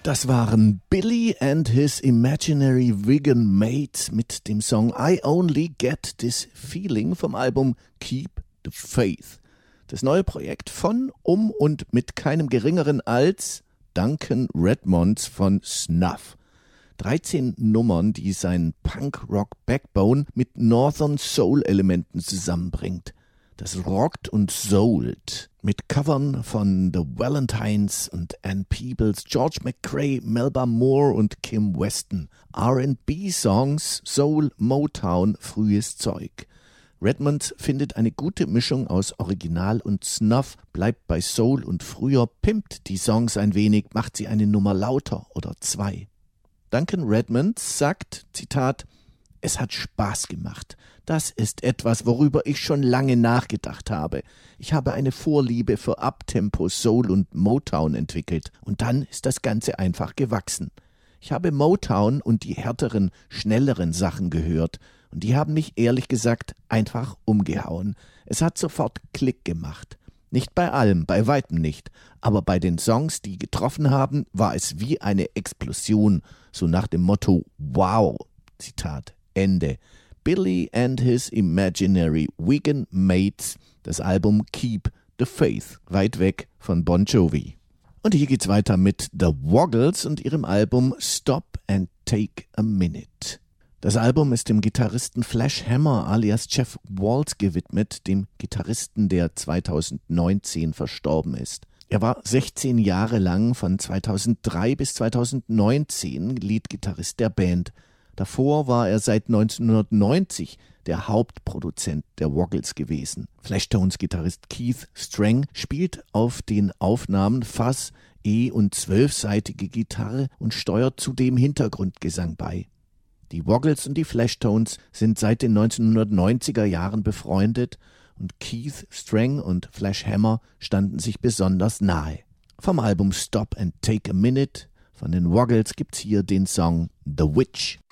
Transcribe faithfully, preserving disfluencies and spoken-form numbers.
Das waren Billy and his Imaginary Vegan Mates mit dem Song I Only Get This Feeling vom Album Keep the Faith. Das neue Projekt von, um und mit keinem geringeren als Duncan Redmonds von Snuff. dreizehn Nummern, die sein Punk-Rock-Backbone mit Northern Soul-Elementen zusammenbringt. Das rockt und soult mit Covern von The Valentines und Ann Peebles, George McCrae, Melba Moore und Kim Weston. R and B-Songs, Soul, Motown, frühes Zeug. Redmond findet eine gute Mischung aus Original und Snuff, bleibt bei Soul und früher, pimpt die Songs ein wenig, macht sie eine Nummer lauter oder zwei. Duncan Redmond sagt, Zitat, es hat Spaß gemacht. Das ist etwas, worüber ich schon lange nachgedacht habe. Ich habe eine Vorliebe für Uptempo, Soul und Motown entwickelt und dann ist das Ganze einfach gewachsen. Ich habe Motown und die härteren, schnelleren Sachen gehört und die haben mich ehrlich gesagt einfach umgehauen. Es hat sofort Klick gemacht. Nicht bei allem, bei weitem nicht, aber bei den Songs, die getroffen haben, war es wie eine Explosion, so nach dem Motto Wow, Zitat Ende. Billy and his Imaginary Vegan Mates, das Album Keep the Faith, weit weg von Bon Jovi. Und hier geht's weiter mit The Woggles und ihrem Album Stop and Take a Minute. Das Album ist dem Gitarristen Flash Hammer alias Jeff Waltz gewidmet, dem Gitarristen, der zweitausendneunzehn verstorben ist. Er war sechzehn Jahre lang von zweitausenddrei bis zweitausendneunzehn Leadgitarrist der Band. Davor war er seit neunzehnhundertneunzig der Hauptproduzent der Woggles gewesen. Flashtones-Gitarrist Keith Strang spielt auf den Aufnahmen Fuzz, E- und zwölfsaitige Gitarre und steuert zudem Hintergrundgesang bei. Die Woggles und die Flashtones sind seit den neunzehnhundertneunziger Jahren befreundet und Keith Strang und Flash Hammer standen sich besonders nahe. Vom Album Stop and Take a Minute von den Woggles gibt's hier den Song The Witch.